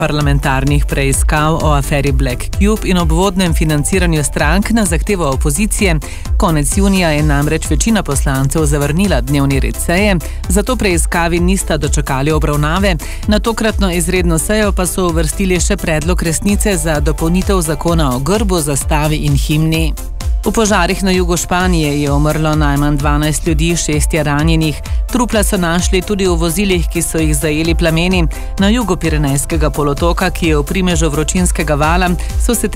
parlamentarnih preiskav o aferi Black Cube in obvodnem financiranju strank na zahtevo opozicije. Konec junija je namreč večina poslancev zavrnila dnevni red seje, zato preiskavi nista dočakali obravnave. Na tokratno izredno sejo pa so uvrstili še predlog resnice za dopolnitev zakona o grbu, zastavi in himni. V požarih na jugu Španije je umrlo najmanj 12 ljudi, 6 je ranjenih. Trupla so našli tudi v vozilih, ki so jih zajeli plameni. Na jugu Pirenejskega polotoka, ki je v primežu vročinskega vala, so se